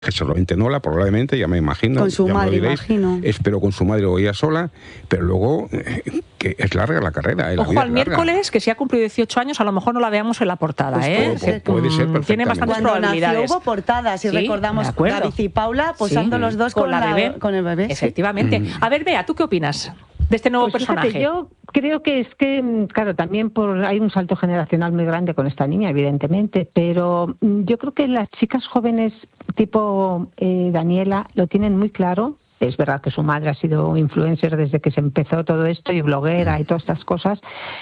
que solamente Nola, probablemente, ya me imagino. Con su madre, imagino. Espero con su madre o ella sola, pero luego que es larga la carrera. Ojo al miércoles, que si ha cumplido 18 años, a lo mejor no la veamos en la portada. Pues puede ser perfectamente. Tiene bastantes probabilidades. Cuando nació hubo portadas, si recordamos, David y Paula posando los dos con la bebé. Con el bebé. Efectivamente. A ver, Bea, ¿tú qué opinas de este nuevo personaje? Fíjate, yo creo que claro, también hay un salto generacional muy grande con esta niña, evidentemente, pero yo creo que las chicas jóvenes tipo Daniela lo tienen muy claro. Es verdad que su madre ha sido influencer desde que se empezó todo esto y bloguera y todas estas cosas.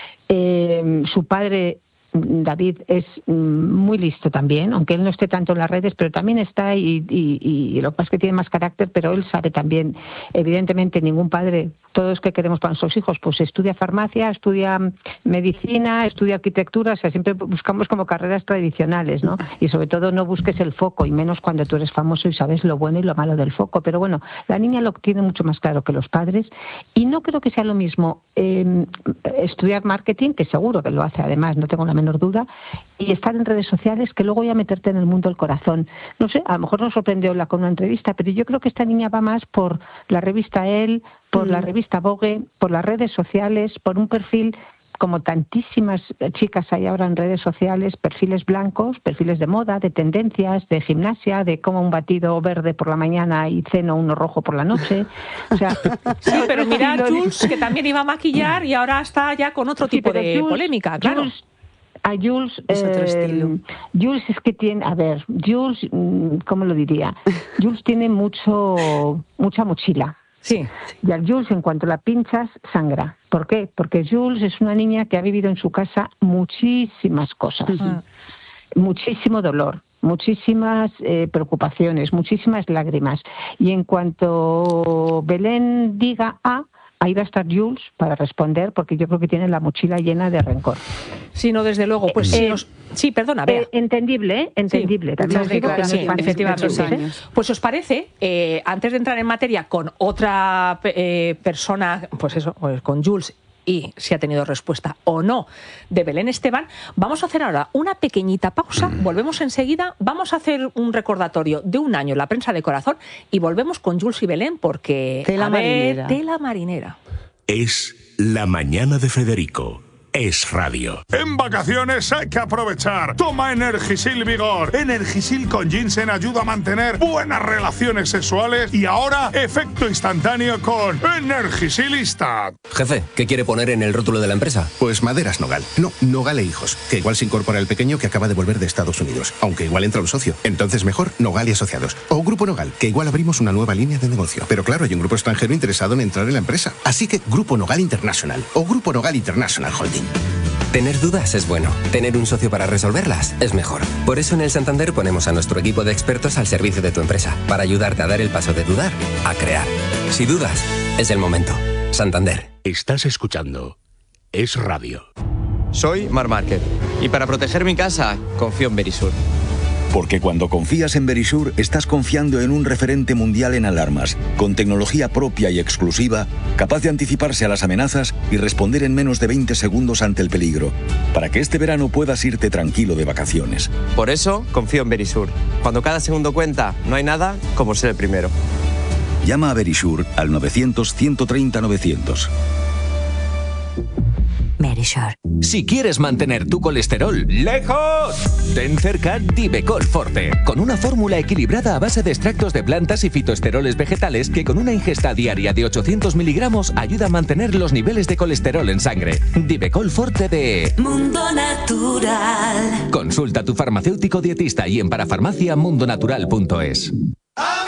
Su padre, David, es muy listo también, aunque él no esté tanto en las redes, pero también está y lo que pasa es que tiene más carácter, pero él sabe también. Evidentemente ningún padre, todos que queremos para nuestros hijos, pues estudia farmacia, estudia medicina, estudia arquitectura, o sea, siempre buscamos como carreras tradicionales, ¿no? Y sobre todo no busques el foco, y menos cuando tú eres famoso y sabes lo bueno y lo malo del foco. Pero bueno, la niña lo tiene mucho más claro que los padres, y no creo que sea lo mismo estudiar marketing, que seguro que lo hace además, no tengo la menor duda, y estar en redes sociales, que luego ya meterte en el mundo del corazón. No sé, a lo mejor nos sorprendió con una entrevista, pero yo creo que esta niña va más por la revista Elle, por la revista Vogue, por las redes sociales, por un perfil, como tantísimas chicas hay ahora en redes sociales, perfiles blancos, perfiles de moda, de tendencias, de gimnasia, de como un batido verde por la mañana y ceno uno rojo por la noche. O sea, sí, pero mira a Jules, que también iba a maquillar y ahora está ya con otro tipo de polémica, claro. A Jules, es otro estilo. Jules es que tiene, Jules, ¿cómo lo diría? Jules tiene mucha mochila. Sí. Y a Jules, en cuanto la pinchas, sangra. ¿Por qué? Porque Jules es una niña que ha vivido en su casa muchísimas cosas, muchísimo dolor, muchísimas preocupaciones, muchísimas lágrimas. Y en cuanto Belén diga A, ahí va a estar Jules para responder, porque yo creo que tiene la mochila llena de rencor. Sí, no, desde luego. Pues sí, perdona, Bea. Entendible. Sí, efectivamente. Pues os parece, antes de entrar en materia con otra persona, pues eso, pues con Jules, y si ha tenido respuesta o no de Belén Esteban, vamos a hacer ahora una pequeñita pausa, volvemos enseguida, vamos a hacer un recordatorio de un año en la prensa de corazón y volvemos con Jules y Belén porque... Tela marinera. Es la mañana de Federico. Es radio. En vacaciones hay que aprovechar. Toma Energisil Vigor. Energisil con ginseng ayuda a mantener buenas relaciones sexuales y ahora efecto instantáneo con Energisil Instant. Jefe, ¿qué quiere poner en el rótulo de la empresa? Pues Maderas Nogal. No, Nogal e Hijos, que igual se incorpora el pequeño que acaba de volver de Estados Unidos, aunque igual entra un socio. Entonces mejor Nogal y Asociados. O Grupo Nogal, que igual abrimos una nueva línea de negocio. Pero claro, hay un grupo extranjero interesado en entrar en la empresa. Así que Grupo Nogal International o Grupo Nogal International Holding. Tener dudas es bueno. Tener un socio para resolverlas es mejor. Por eso en el Santander ponemos a nuestro equipo de expertos al servicio de tu empresa, para ayudarte a dar el paso de dudar a crear. Si dudas, es el momento. Santander. Estás escuchando Es Radio. Soy Marc Márquez y para proteger mi casa confío en Verisur. Porque cuando confías en Verisur, estás confiando en un referente mundial en alarmas, con tecnología propia y exclusiva, capaz de anticiparse a las amenazas y responder en menos de 20 segundos ante el peligro, para que este verano puedas irte tranquilo de vacaciones. Por eso confío en Verisur. Cuando cada segundo cuenta, no hay nada como ser el primero. Llama a Verisur al 900-130-900. Verisur. Si quieres mantener tu colesterol lejos, ten cerca Divecol Forte, con una fórmula equilibrada a base de extractos de plantas y fitoesteroles vegetales que con una ingesta diaria de 800 miligramos ayuda a mantener los niveles de colesterol en sangre. Divecol Forte de Mundo Natural. Consulta a tu farmacéutico dietista y en parafarmacia mundonatural.es.